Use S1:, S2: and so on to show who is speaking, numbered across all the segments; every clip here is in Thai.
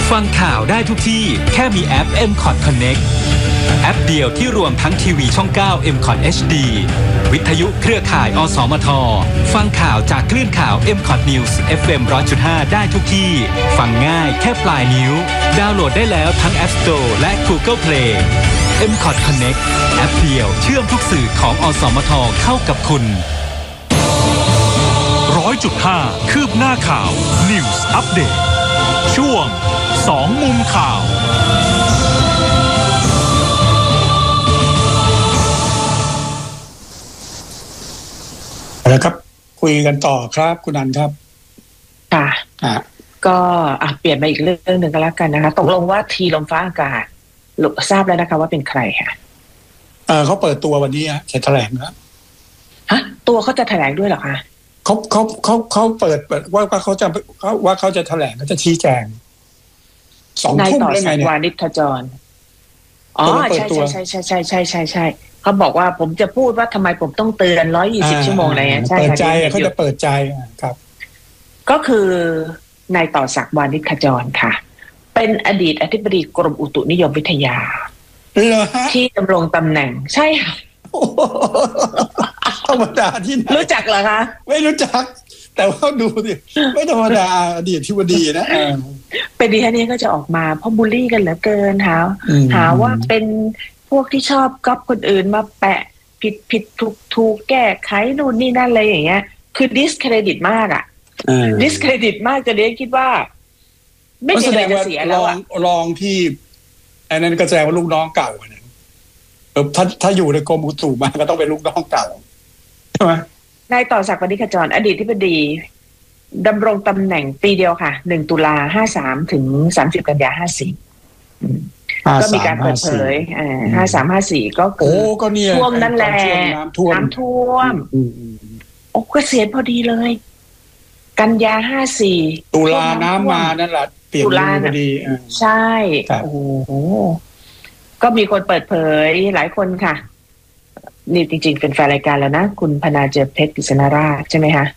S1: ฟังข่าวได้ทุกที่แค่มีแอป MCOT Connect แอปเดียวที่รวมทั้งทีวีช่อง 9 MCOT HD วิทยุเครือข่ายอสมทฟังข่าวจากคลื่นข่าว MCOT News FM 100.5 ได้ทุกที่ฟังง่ายแค่ปลายนิ้วดาวน์โหลดได้แล้วทั้ง App Store และ Google Play MCOT Connect แอปเดียวเชื่อมทุกสื่อของอสมทเข้ากับคุณ
S2: 100.5 คืบหน้าข่าว News Update ช่วง2มุมข่าว
S3: แล้วครับคุยกันต่อครับคุณนันครับ
S4: ค่ะก็เปลี่ยนมาอีกเรื่องหนึ่งก็แล้วกันนะคะตกลงว่าทีลมฟ้าอากาศทราบแล้วนะคะว่าเป็นใครค่ะ
S3: เขาเปิดตัววันนี้จะแถลงแล้ว
S4: ตัวเขาจะแถลงด้วยเหรอคะ
S3: เขาเปิดว่าเขาจะแถลงเขาจะชี้แจง2 ทุ่มได้ไงเนี่ยว
S4: านิชจรใช่เขาบอกว่าผมจะพูดว่าทำไมผมต้องเตือน120 ชั่วโมงอะไรเงี้ยใช่
S3: เปิดใจเขาจะเปิดใจครับ
S4: ก็คือนายต่อศักดิ์วานิชขจรค่ะเป็นอดีตอธิบดีกรมอุตุนิยมวิทยาที่ดำรงตำแหน่งใช่ค่ะ
S3: ธรรมดาที่
S4: รู้จักเหรอคะ
S3: ไม่รู้จักแต่ว่าดูดิไม่ธรรมดาอดีตอธิบดีนะ
S4: เป็นดีแค่นี้ก็จะออกมาเพราะบูลลี่กันเหลือเกินหาว่าเป็นพวกที่ชอบก๊อปคนอื่นมาแปะผิดถูกแก้ไขนู่นนี่นั่นอะไรอย่างเงี้ยคือดิสเครดิตมากดิสเครดิตมากจะเรียกคิดว่าไม่มีอะไรจะเสียแล้ว
S3: ลองที่อันนั้นก็แสดงว่าลูกน้องเก่าเนี่ยถ้าอยู่ในกรมอุตุมาก็ต้องเป็นลูกน้องเก่าใช่ไหม
S4: นายต่อศักดิ์วานิชขจรอดีตอธิบดีดำรงตำแหน่งปีเดียวค่ะ1 ตุลา53ถึง30 กันยา54ก็มีการเปิดเผย53-54ก็คือช่วงนั้นแหละน้ำท่วมเกษียณพอดีเลยกันยา54
S3: ตุลาน้ำมานั่นแหละเปลี่ยนพอดี
S4: ใช่โอ้โหก็มีคนเปิดเผยหลายคนค่ะนี่จริงๆเป็นแฟนรายการแล้วนะคุณพนาเจอเพชรกฤษณราชใช่ไหมคะ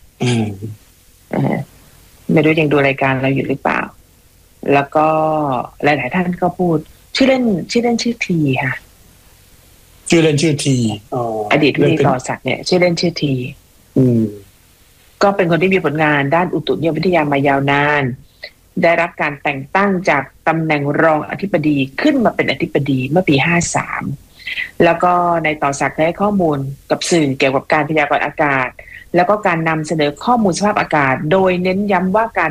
S4: ไม่รู้ยังดูรายการเราอยู่หรือเปล่าแล้วก็หลายๆท่านก็พูดชื่อเล่นชื่อทีค่ะ
S3: ชื่อเล่นชื่อที
S4: อดีตวิทยาต่อศักดิ์เนี่ยชื่อเล่นชื่อทีก็เป็นคนที่มีผลงานด้านอุตุนิยมวิทยามายาวนานได้รับการแต่งตั้งจากตำแหน่งรองอธิบดีขึ้นมาเป็นอธิบดีเมื่อปี53แล้วก็ในต่อศักดิ์ให้ข้อมูลกับสื่อเกี่ยวกับการพยากรณ์อากาศแล้วก็การนำเสนอข้อมูลสภาพอากาศโดยเน้นย้ำว่าการ